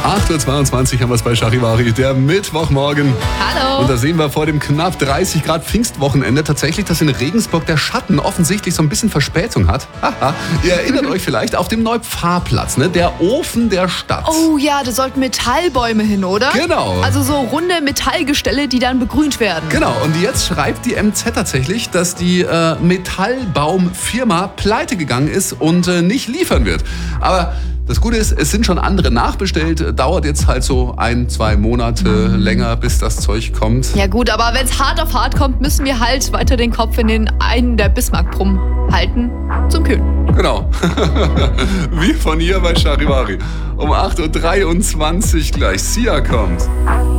8.22 Uhr haben wir es bei Charivari, der Mittwochmorgen. Hallo. Und da sehen wir vor dem knapp 30 Grad Pfingstwochenende tatsächlich, dass in Regensburg der Schatten offensichtlich so ein bisschen Verspätung hat. Haha. Ihr erinnert euch vielleicht auf dem Neupfarrplatz, ne? Der Ofen der Stadt. Oh ja, da sollten Metallbäume hin, oder? Genau. Also so runde Metallgestelle, die dann begrünt werden. Genau, und jetzt schreibt die MZ tatsächlich, dass die Metallbaumfirma pleite gegangen ist und nicht liefern wird. Aber das Gute ist, es sind schon andere nachbestellt. Dauert jetzt halt so 1-2 Monate länger, bis das Zeug kommt. Ja gut, aber wenn es hart auf hart kommt, müssen wir halt weiter den Kopf in den einen der Bismarckbrummen halten zum Kühlen. Genau. Wie von hier bei Charivari. Um 8.23 Uhr gleich. Sia kommt.